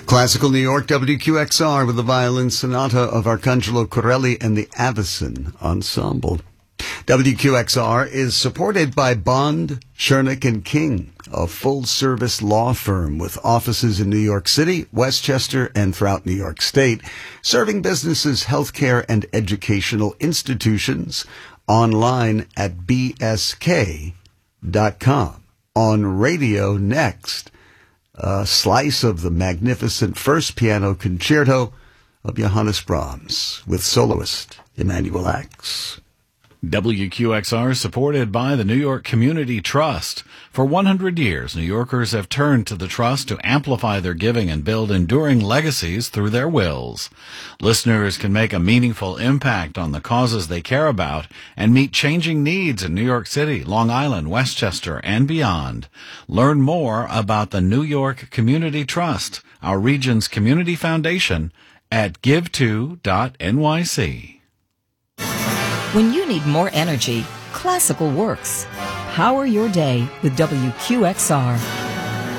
Classical New York, WQXR, with the violin sonata of Arcangelo Corelli and the Avicen Ensemble. WQXR is supported by Bond, Chernick and King, a full-service law firm with offices in New York City, Westchester, and throughout New York State, serving businesses, healthcare, and educational institutions online at bsk.com. On radio next, a slice of the magnificent first piano concerto of Johannes Brahms with soloist Emanuel Ax. WQXR is supported by the New York Community Trust. For 100 years, New Yorkers have turned to the Trust to amplify their giving and build enduring legacies through their wills. Listeners can make a meaningful impact on the causes they care about and meet changing needs in New York City, Long Island, Westchester, and beyond. Learn more about the New York Community Trust, our region's community foundation, at give2.nyc. When you need more energy, classical works. Power your day with WQXR.